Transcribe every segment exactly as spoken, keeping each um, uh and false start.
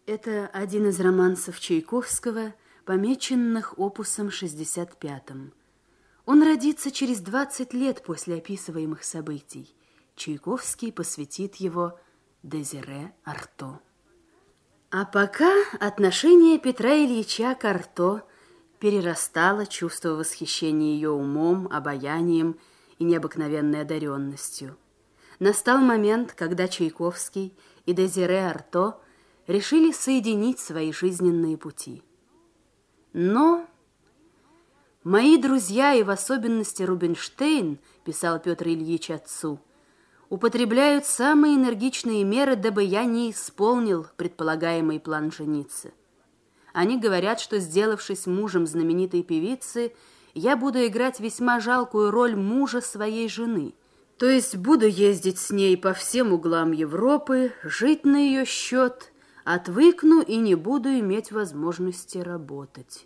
Это один из романсов Чайковского, помеченных опусом шестьдесят пятым. Он родится через двадцать лет после описываемых событий. Чайковский посвятит его Дезире Арто. А пока отношение Петра Ильича к Арто перерастало чувство восхищения ее умом, обаянием и необыкновенной одаренностью. Настал момент, когда Чайковский и Дезире Арто решили соединить свои жизненные пути. Но мои друзья, и в особенности Рубинштейн, писал Петр Ильич отцу, употребляют самые энергичные меры, дабы я не исполнил предполагаемый план жениться. Они говорят, что, сделавшись мужем знаменитой певицы, я буду играть весьма жалкую роль мужа своей жены, то есть буду ездить с ней по всем углам Европы, жить на ее счет, отвыкну и не буду иметь возможности работать.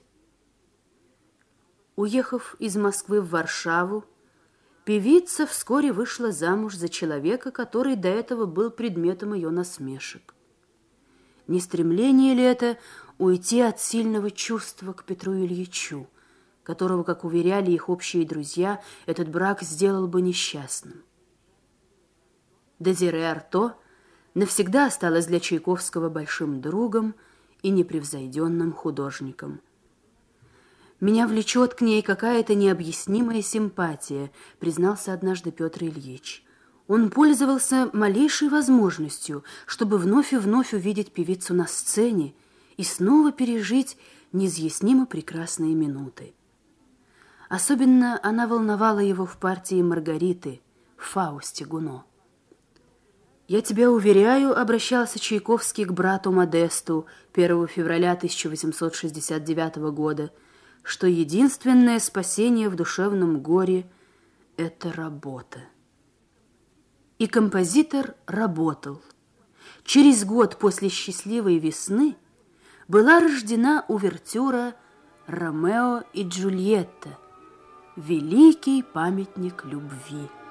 Уехав из Москвы в Варшаву, певица вскоре вышла замуж за человека, который до этого был предметом ее насмешек. Не стремление ли это уйти от сильного чувства к Петру Ильичу, которого, как уверяли их общие друзья, этот брак сделал бы несчастным? Дезире Арто навсегда осталась для Чайковского большим другом и непревзойденным художником. «Меня влечет к ней какая-то необъяснимая симпатия», признался однажды Петр Ильич. Он пользовался малейшей возможностью, чтобы вновь и вновь увидеть певицу на сцене и снова пережить неизъяснимо прекрасные минуты. Особенно она волновала его в партии Маргариты в «Фаусте» Гуно. «Я тебя уверяю», — обращался Чайковский к брату Модесту первого февраля тысяча восемьсот шестьдесят девятого года, что единственное спасение в душевном горе — это работа. И композитор работал. Через год после «Счастливой весны» была рождена увертюра «Ромео и Джульетта», великий памятник любви.